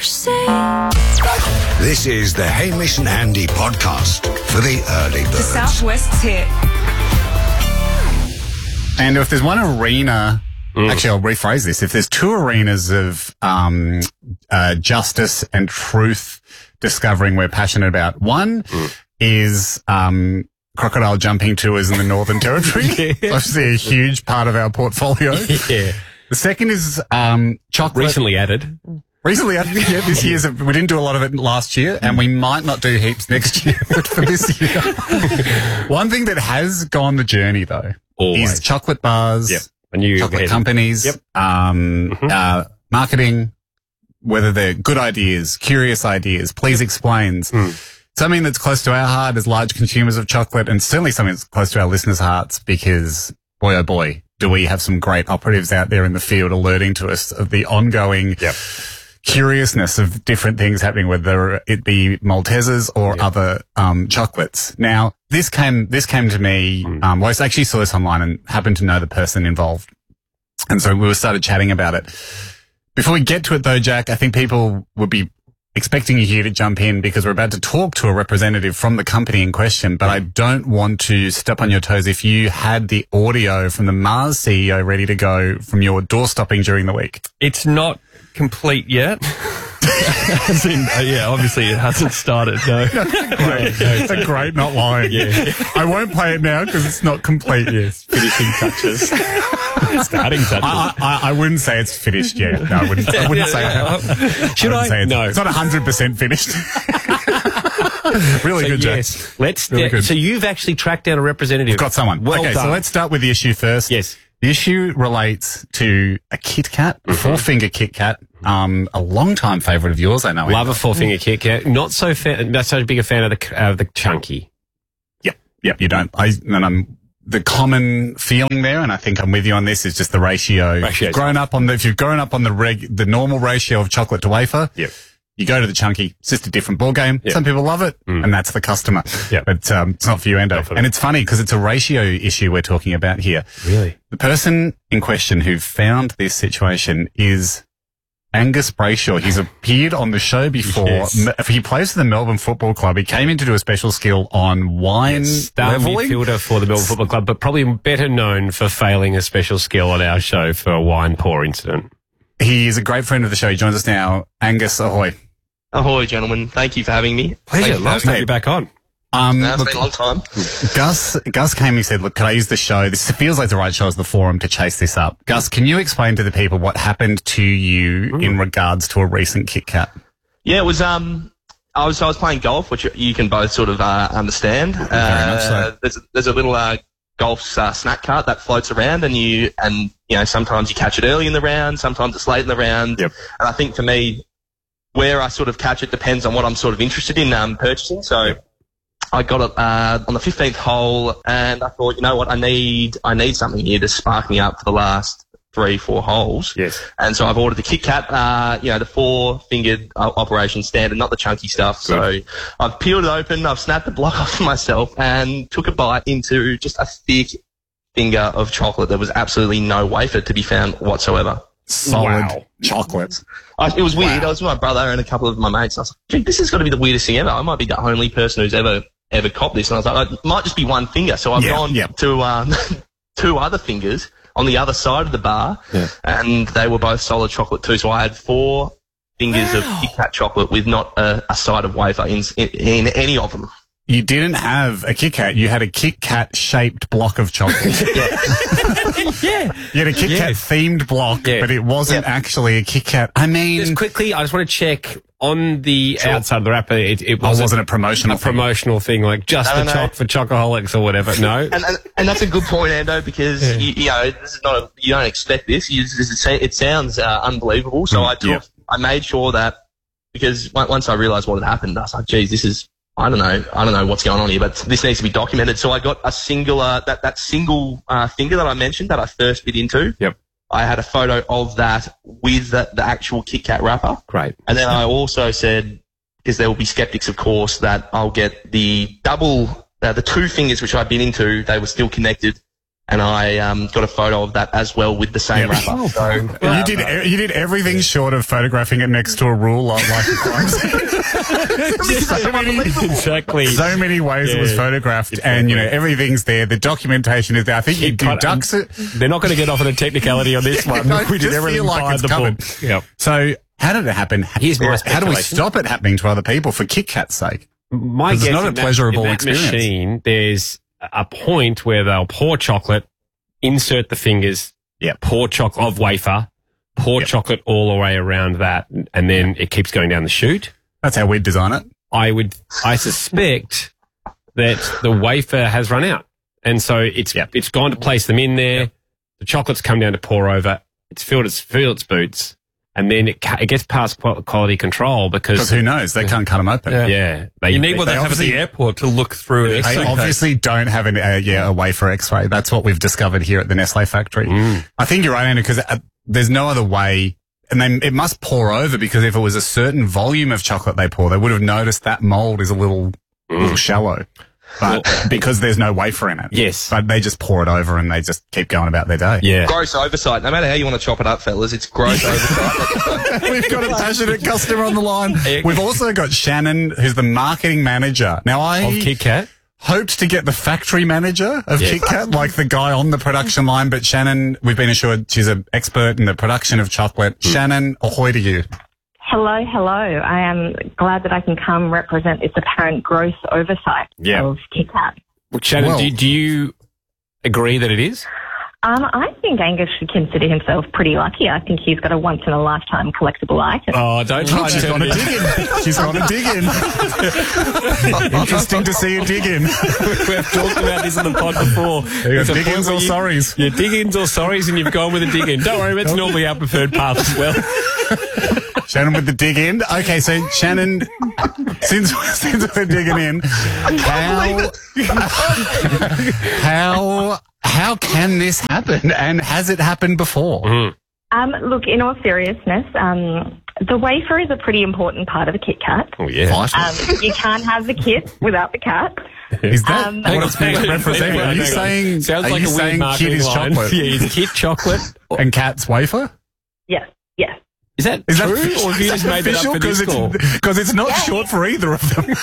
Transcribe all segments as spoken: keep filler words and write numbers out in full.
This is the Hamish and Andy podcast for the early birds. The Southwest's hit. And if there's one arena, mm. actually I'll rephrase this, if there's two arenas of um, uh, justice and truth discovering we're passionate about, one mm. is um, crocodile jumping tours in the Northern Territory. yeah. Obviously a huge part of our portfolio. Yeah. The second is um, chocolate. Recently added. Recently, I think, yeah, this year's, we didn't do a lot of it last year, and we might not do heaps next year, but for this year. One thing that has gone the journey, though, Always. is chocolate bars, yep. A new chocolate head. companies, yep. um, mm-hmm. uh, marketing, whether they're good ideas, curious ideas, please explains. Mm. Something that's close to our heart as large consumers of chocolate, and certainly something that's close to our listeners' hearts, because, boy, oh boy, do we have some great operatives out there in the field alerting to us of the ongoing yep. curiousness of different things happening, whether it be Maltesers or yep. other um chocolates. Now, this came this came to me. Mm. Um, well, I actually saw this online and happened to know the person involved, and so we started chatting about it. Before we get to it, though, Jack, I think people would be expecting you here to jump in because we're about to talk to a representative from the company in question. But I don't want to step on your toes. If you had the audio from the Mars C E O ready to go from your door stopping during the week, it's not complete yet. As in, uh, yeah, obviously it hasn't started. No, great, no, no, great, not lying. Yeah, I won't play it now because it's not complete yet. Finishing touches, starting touches. I, I, I wouldn't say it's finished yet. No, I wouldn't. I wouldn't say that. Should I? I? Say it's, no, it's not a hundred percent finished. Really so good, yes, Jack. Let's. Really yeah, good. So you've actually tracked down a representative. We've got someone. Well okay, done. so let's start with the issue first. Yes. The issue relates to a Kit Kat, a mm-hmm. four-finger Kit Kat, um, a long-time favourite of yours, I know. Love a four-finger Kit Kat. Not so fa- not so big a fan of the uh, the chunky. Yep, yep, you don't. I, and I'm the common feeling there, and I think I'm with you on this, is just the ratio. If you've grown up on the, if you've grown up on the reg, the normal ratio of chocolate to wafer. Yep. You go to the chunky, it's just a different ball game. Yep. Some people love it, mm. and that's the customer. Yep. But um, it's not for you, Endo. And it's funny because it's a ratio issue we're talking about here. Really? The person in question who found this situation is Angus Brayshaw. He's appeared on the show before. Yes. He plays for the Melbourne Football Club. He came in to do a special skill on wine yes, star leveling. Midfielder for the Melbourne Football Club, but probably better known for failing a special skill on our show for a wine pour incident. He is a great friend of the show. He joins us now. Angus, ahoy. Ahoy, gentlemen. Thank you for having me. Pleasure. Love to have you back on. Um, no, it's look, been a long time. Gus, Gus came and said, look, can I use the show? This feels like the right show as the forum to chase this up. Gus, can you explain to the people what happened to you mm. in regards to a recent Kit Kat? Yeah, it was, um, I was, I was playing golf, which you can both sort of, uh, understand. Very uh, much so. There's, there's a little, uh, golf uh, snack cart that floats around, and you, and, you know, sometimes you catch it early in the round, sometimes it's late in the round. Yep. And I think for me, where I sort of catch it depends on what I'm sort of interested in, um, purchasing. So, yep. I got it uh, on the fifteenth hole, and I thought, you know what, I need I need something here to spark me up for the last three, four holes. Yes. And so I've ordered the Kit Kat, uh, you know, the four-fingered uh, operation standard, not the chunky stuff. Good. So I've peeled it open, I've snapped the block off myself, and took a bite into just a thick finger of chocolate. There was absolutely no wafer to be found whatsoever. Solid wow. chocolate. I, it was weird. Wow. I was with my brother and a couple of my mates. I was like, gee, this has got to be the weirdest thing ever. I might be the only person who's ever ever copped this. And I was like, it might just be one finger. So I've yeah, gone yeah. to um, two other fingers on the other side of the bar, yeah. and they were both solid chocolate too. So I had four fingers wow. of Kit Kat chocolate with not a, a side of wafer in, in, in any of them. You didn't have a Kit Kat. You had a Kit Kat shaped block of chocolate. yeah. yeah. You had a Kit Kat yes. themed block, yeah. but it wasn't yeah. actually a Kit Kat. I mean, just quickly, I just want to check on the sure. outside of the wrapper. It, it oh, wasn't, wasn't a promotional a promotional thing, like just no, the no, choc no. for chocoholics or whatever. No, and, and and that's a good point, Ando, because yeah. you, you know this is not a, you don't expect this. You, this it sounds uh, unbelievable. So mm, I took, yeah. I made sure that because once I realised what had happened, I was like, geez, this is. I don't know. I don't know what's going on here, but this needs to be documented. So I got a singular, that, that single uh, finger that I mentioned that I first bit into. Yep. I had a photo of that with the, the actual Kit Kat wrapper. Great. And then I also said, because there will be skeptics, of course, that I'll get the double, uh, the two fingers which I've been into, they were still connected. and I um, got a photo of that as well with the same Yeah. wrapper. So And you did e- you did everything short of photographing it next to a rule like life of crime scene. so many, Exactly. so many ways it was Yeah. photographed, and you know everything's there. The documentation is there. I think you Cut- deducts it. They're not going to get off on a technicality on this one. I we did just everything feel like by it's the covered. book. Yep. So how did it happen? Here's my How do we speculation. stop it happening to other people for Kit Kat's sake? My 'Cause it's guess not a in that- pleasurable in that experience. machine, there's a point where they'll pour chocolate, insert the fingers, Yep. pour chocolate of wafer, pour Yep. chocolate all the way around that, and then it keeps going down the chute. That's how we'd design it. I would, I suspect that the wafer has run out, and so it's Yep. it's gone to place them in there. The chocolate's come down to pour over. It's filled its filled its boots, and then it ca- it gets past qual- quality control because Because who knows? They can't cut them open. Yeah. yeah, they, You need what they, they have at the obviously- airport to look through it. They obviously don't have an, uh, yeah, a wafer X-ray. That's what we've discovered here at the Nestle factory. Mm. I think you're right, Anna, because uh, there's no other way. And then it must pour over, because if it was a certain volume of chocolate they pour, they would have noticed that mold is a little, little shallow. But because there's no wafer in it. Yes. But they just pour it over and they just keep going about their day. yeah. gross oversight. No matter how you want to chop it up, fellas, it's gross oversight. We've got a passionate customer on the line. We've also got Shannon, who's the marketing manager. Now, I Of Kit Kat. hoped to get the factory manager of Yes. Kit Kat, like the guy on the production line, but Shannon, we've been assured she's an expert in the production of chocolate. Hmm. Shannon, ahoy to you. Hello, hello. I am glad that I can come represent this apparent gross oversight Yeah. of Kit Kat. Well, Shannon, Well- do, do you agree that it is? Um, I think Angus should consider himself pretty lucky. I think he's got a once-in-a-lifetime collectible item. Oh, don't try She's and gone turn to it. dig in. She's gone to dig in. Interesting to see you dig in. We've talked about this on the pod before. You It's got a dig point ins where or you- sorries? Yeah, dig-ins or sorries, and you've gone with a dig-in. Don't worry, that's normally our preferred path as well. Shannon with the dig in. Okay, so Shannon, since since we're digging in, how how how can this happen? And has it happened before? Um, look, in all seriousness, um, the wafer is a pretty important part of a Kit Kat. Oh, yeah. Vital. Um, you can't have the kit without the cat. Is that um, what it's meant to Hang on, represent? hang on, Are you hang on. saying Sounds are like you a weird saying kid marketing is line. chocolate Yeah, is kit chocolate? and cat's wafer? Yes, yes. Is that Is true, that or have you just made that up for this call? Because it's not short for either of them.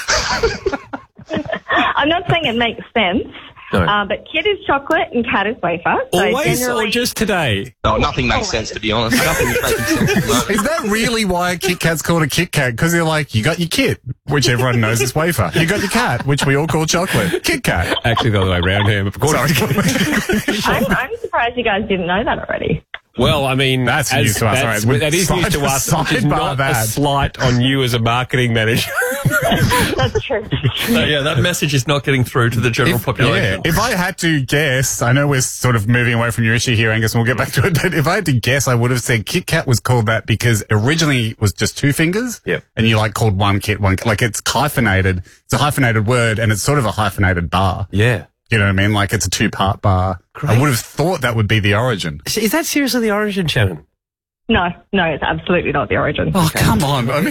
I'm not saying it makes sense, No. uh, but kit is chocolate and cat is wafer. So Always, or generally- just today? No, nothing makes sense, to be honest. Nothing's making sense at the moment. Is that really why a Kit Kat's called a Kit Kat? Because you're like, you got your kit, which everyone knows is wafer. You got your cat, which we all call chocolate. Kit Kat. Actually, the other way around here. Sorry. I'm, I'm surprised you guys didn't know that already. Well, I mean, That's as- news to us, that's- all right. that is news to us, which is Sidebar not a that. slight on you as a marketing manager. That's true. So, yeah, that message is not getting through to the general If, yeah, population. if I had to guess, I know we're sort of moving away from your issue here, Angus, and we'll get back to it, but if I had to guess, I would have said Kit Kat was called that because originally it was just two fingers. Yep. And you like called one kit, one, like it's hyphenated. It's a hyphenated word and it's sort of a hyphenated bar. Yeah. You know what I mean? Like it's a two part bar. I would have thought that would be the origin. Is that seriously the origin, Shannon? No, no, it's absolutely not the origin. Oh, come on. I mean,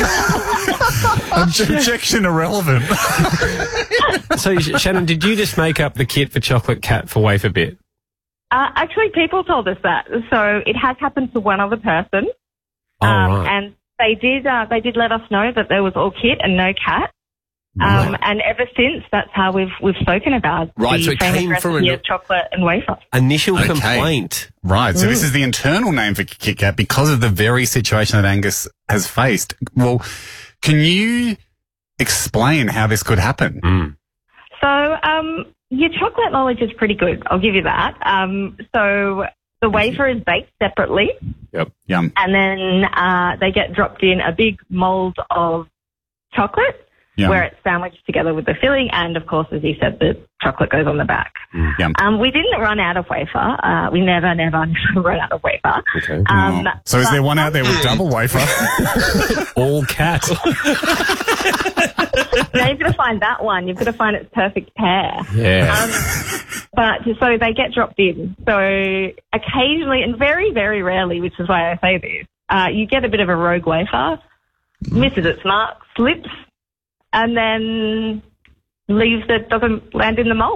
objection irrelevant. So, Sh- Shannon, did you just make up the kit for chocolate cat for wafer bit? Uh, actually, people told us that. So it has happened to one other person. Oh, um, right. And they did, uh, they did let us know that there was all kit and no cat. Um, and ever since, that's how we've we've spoken about Right, the so it famous came from recipe an- of chocolate and wafer. Initial Okay. complaint. Right. So this is the internal name for Kit Kat because of the very situation that Angus has faced. Well, can you explain how this could happen? Mm. So um, your chocolate knowledge is pretty good. I'll give you that. Um, so the wafer is baked separately, Yum. and then uh, they get dropped in a big mold of chocolate. Yum. Where it's sandwiched together with the filling, and of course, as you said, the chocolate goes on the back. Yum. Um, we didn't run out of wafer. Uh, we never, never, never run out of wafer. Okay. Um, Oh. So is there but- one out there with double wafer? All cat. Now you've got to find that one. You've got to find its perfect pair. Yeah. Um, but so they get dropped in. So occasionally, and very, very rarely, which is why I say this, uh, you get a bit of a rogue wafer, misses its mark, slips, and then leaves that doesn't land in the mold.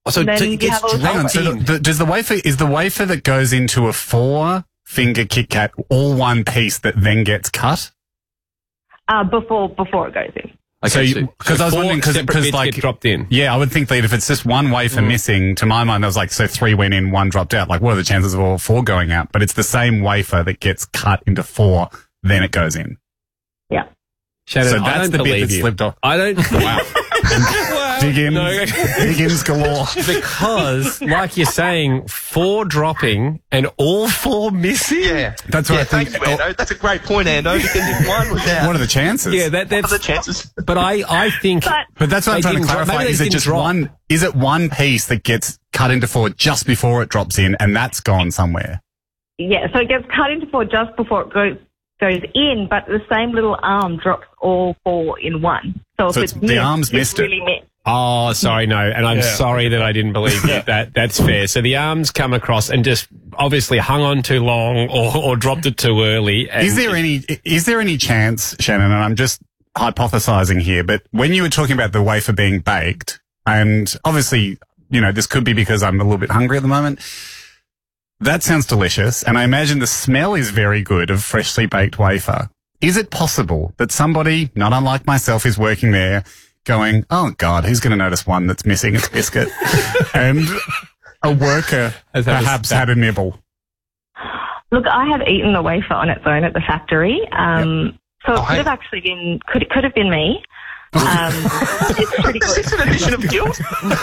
So then t- you it gets have all Hang on. chocolate. So the, the, does the wafer is the wafer that goes into a four finger Kit Kat all one piece that then gets cut? Uh, before before it goes in. So Okay, you- 'cause I was four wondering 'cause- separate 'cause bits like- get dropped in. Yeah, I would think that if it's just one wafer missing, to my mind, I was like, so three went in, one dropped out. Like, what are the chances of all four going out? But it's the same wafer that gets cut into four, then it goes in. Yeah. Shannon, So I that's don't the bit believe that you. slipped off. I don't. Wow. Wow. Dig in, No. dig ins galore. Because, like you're saying, four dropping and all four missing. Yeah. That's what yeah, I think. Thank you, Ando. That's a great point, Ando, because if one was out, What are the chances? Yeah, that, what are that's. the chances? But I, I think. But But that's what I'm They trying to didn't drop- clarify. maybe they Is it didn't just drop. one? Is it one piece that gets cut into four just before it drops in, and that's gone somewhere? yeah, so it gets cut into four just before it goes goes in, but the same little arm drops all four in one. So if So it's it's- the missed, arm's it's missed it. really missed. Oh, sorry, no. And I'm Yeah. sorry that I didn't believe you. That That's fair. So the arms come across and just obviously hung on too long or, or dropped it too early. And Is there any? Is there any chance, Shannon? And I'm just hypothesizing here, but when you were talking about the wafer being baked, and obviously, you know, this could be because I'm a little bit hungry at the moment. That sounds delicious, and I imagine the smell is very good of freshly baked wafer. Is it possible that somebody, not unlike myself, is working there going, oh God, who's going to notice one that's missing its biscuit? And a worker Has had a perhaps stab. had a nibble. Look, I have eaten the wafer on its own at the factory. Um, So it Oh, could hey. have actually been, could, it could have been me. Um, it's pretty Is good. this an admission of guilt?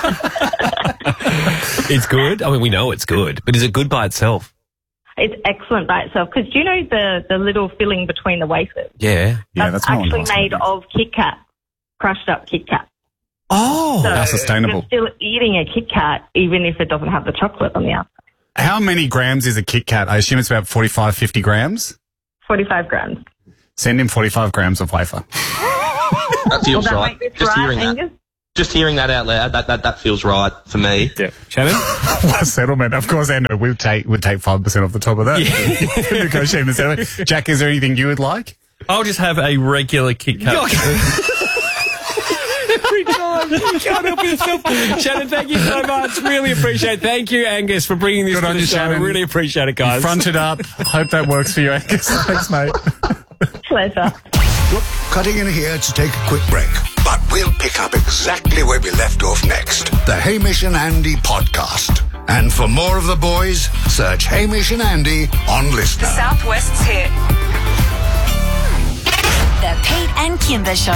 It's good. I mean, we know it's good, but is it good by itself? It's excellent by itself. Because do you know the, the little filling between the wafers? Yeah. Yeah, That's that's more actually impossible. made of Kit Kat, crushed up Kit Kat. Oh. So how sustainable. you're still eating a Kit Kat even if it doesn't have the chocolate on the outside. How many grams is a Kit Kat? I assume it's about forty-five, fifty grams. forty-five grams. Send him forty-five grams of wafer. That Will feels that right. make this Just right, hearing that. Angus? Just hearing that out loud, that, that, that feels right for me. Yeah. Shannon? What a settlement. Of course, Andrew, we'll take, we'll take five percent off the top of that. Negotiating the settlement. Jack, is there anything you would like? I'll just have a regular Kit Kat. Every time. You can't help yourself. Shannon, thank you so much. Really appreciate it. Thank you, Angus, for bringing this Good to on the you, show. Shannon. Really appreciate it, guys. Front it up. Hope that works for you, Angus. Thanks, mate. Pleasure. We're cutting in here to take a quick break, but we'll pick up exactly where we left off next. The Hamish and Andy podcast. And for more of the boys, search Hamish and Andy on Listener. Southwest's hit. The Pete and Kimber Show.